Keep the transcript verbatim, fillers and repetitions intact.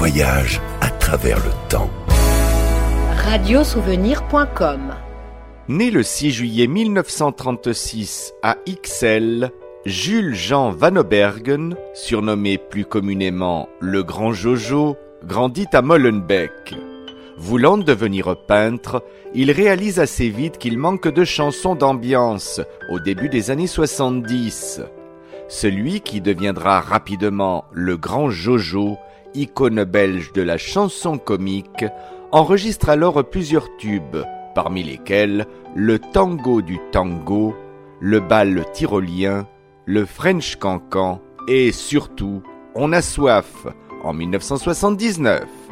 voyage à travers le temps. radiosouvenir point com. Né le six juillet mille neuf cent trente-six à Ixelles, Jules Jean Van Obergen, surnommé plus communément le Grand Jojo, grandit à Molenbeek. Voulant devenir peintre, il réalise assez vite qu'il manque de chansons d'ambiance au début des années soixante-dix. Celui qui deviendra rapidement le Grand Jojo, icône belge de la chanson comique, enregistre alors plusieurs tubes, parmi lesquels le tango du tango, le bal tyrolien, le French cancan et surtout On a soif en mille neuf cent soixante-dix-neuf.